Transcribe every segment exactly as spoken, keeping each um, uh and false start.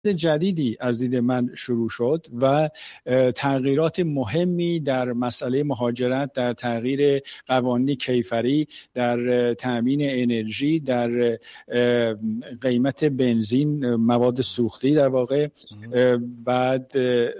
جدیدی از دید من شروع شد و تغییرات مهمی در مسئله مهاجرت، در تغییر قوانین کیفری، در تامین انرژی، در قیمت بنزین، مواد سوختی در واقع، بعد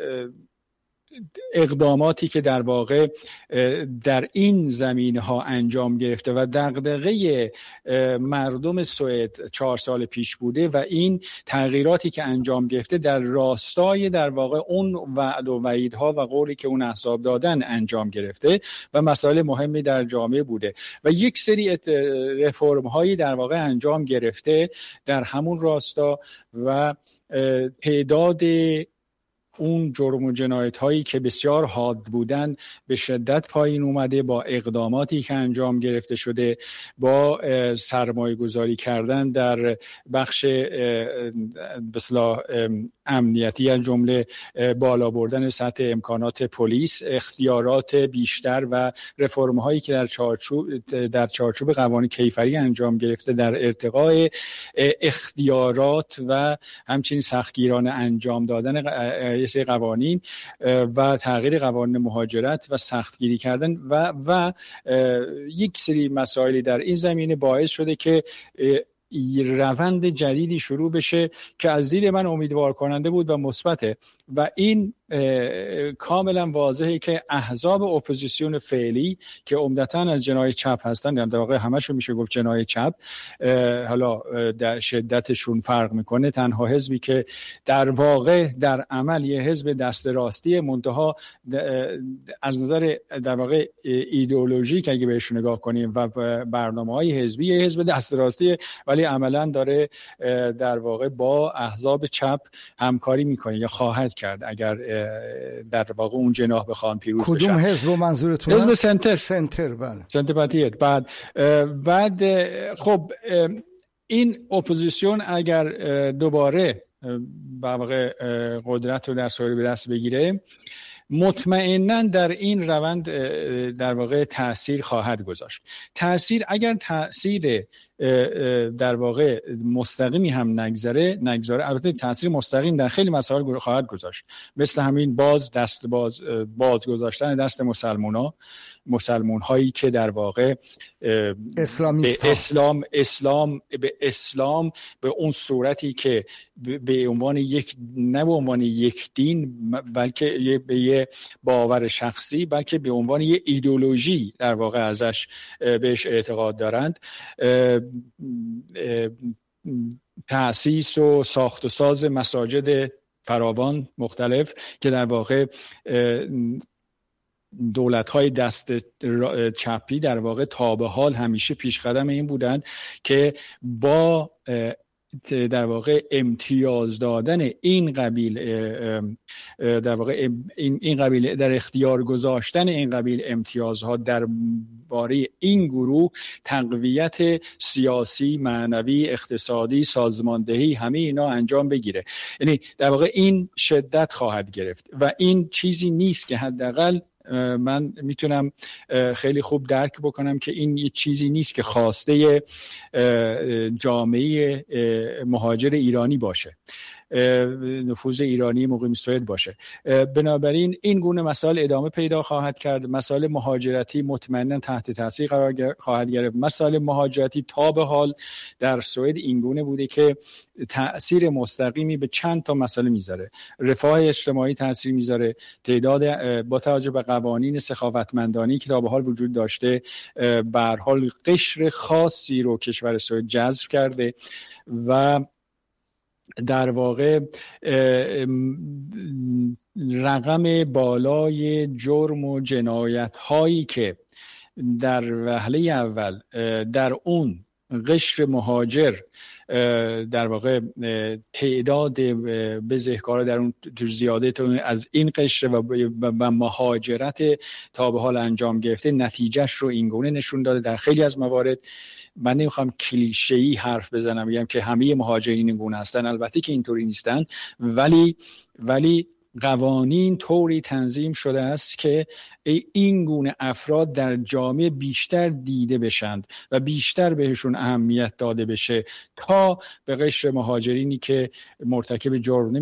اقداماتی که در واقع در این زمینه‌ها انجام گرفته و دغدغه مردم سوئد چهار سال پیش بوده و این تغییراتی که انجام گرفته در راستای در واقع اون وعد و وعیدها و قولی که اون احزاب دادن انجام گرفته و مسائل مهمی در جامعه بوده و یک سری رفرم‌هایی در واقع انجام گرفته در همون راستا و تعداد اون جرم و جنایت هایی که بسیار حاد بودن به شدت پایین اومده با اقداماتی که انجام گرفته شده، با سرمایه گذاری کردن در بخش بسیار امنیتی از جمله بالا بردن سطح امکانات پلیس، اختیارات بیشتر و رفرم هایی که در چارچوب در چارچوب قوانین کیفری انجام گرفته در ارتقاء اختیارات و همچنین سختگیرانه انجام دادن یه سری قوانین و تغییر قوانین مهاجرت و سختگیری کردن و و یک سری مسائلی در این زمینه باعث شده که روند جدیدی شروع بشه که از دید من امیدوار کننده بود و مثبته و این کاملا واضحه که احزاب اپوزیسیون فعلی که عمدتاً از جناح چپ هستن، در واقع همشون میشه گفت جناح چپ، حالا در شدتشون فرق میکنه، تنها حزبی که در واقع در عمل یه حزب دست راستی منتها از نظر در واقع ایدئولوژیک اگه بهش نگاه کنیم و برنامه‌های حزبی یه حزب دست راستی ولی عملاً داره در واقع با احزاب چپ همکاری میکنه یا خواهد کرد اگر در واقع اون جناح بخوان پیروز بشن. کدوم حزب منظورتون؟ حزب سنتر. سنتر بله. سنتر پارتی. بعد بعد خب این اپوزیسیون اگر دوباره در واقع قدرت رو در سوریه به دست بگیره مطمئناً در این روند در واقع تأثیر خواهد گذاشت. تأثیر اگر تأثیر در واقع مستقیمی هم نگذره نگذاره البته تأثیر مستقیم در خیلی مسائل خواهد گذاشت، مثل همین باز دست باز باز گذاشتن دست مسلمونا مسلمون هایی که در واقع اسلامیست به اسلام اسلام به اسلام به اون صورتی که به عنوان یک نه به عنوان یک دین بلکه به یه باور شخصی بلکه به عنوان یه ایدئولوژی در واقع ازش بهش اعتقاد دارند، تأسیس و ساخت و ساز مساجد فراوان مختلف که در واقع دولت‌های دست چپی در واقع تا به حال همیشه پیشقدم این بودند که با در واقع امتیاز دادن این قبیل در واقع این این قبیل در اختیار گذاشتن این قبیل امتیازها در باره این گروه تقویت سیاسی، معنوی، اقتصادی، سازماندهی همه اینا انجام بگیره. یعنی در واقع این شدت خواهد گرفت و این چیزی نیست که حداقل من میتونم خیلی خوب درک بکنم که این یه چیزی نیست که خواسته جامعه مهاجر ایرانی باشه، نفوذ ایرانی مقیم سوئد باشه. بنابراین این گونه مسائل ادامه پیدا خواهد کرد. مسائل مهاجرتی مطمئنا تحت تاثیر قرار خواهد گرفت. مسائل مهاجرتی تا به حال در سوئد این گونه بوده که تأثیر مستقیمی به چند تا مسئله میذاره. رفاه اجتماعی تأثیر میذاره، تعداد با توجه به قوانین سخاوتمندانه که تا به حال وجود داشته به هر حال قشر خاصی رو کشور سوئد جذب کرده و در واقع رقم بالای جرم و جنایت هایی که در وهله اول در اون قشر مهاجر در واقع تعداد بزهکارا در اون زیاده از این قشر و مهاجرت تا به حال انجام گرفته نتیجهش رو اینگونه نشون داده. در خیلی از موارد من نمیخوام کلیشه‌ای حرف بزنم بگم که همه مهاجرین این گونه هستن، البته که اینطوری نیستن، ولی ولی قوانین طوری تنظیم شده است که این گونه افراد در جامعه بیشتر دیده بشند و بیشتر بهشون اهمیت داده بشه تا به قشر مهاجرینی که مرتکب جرم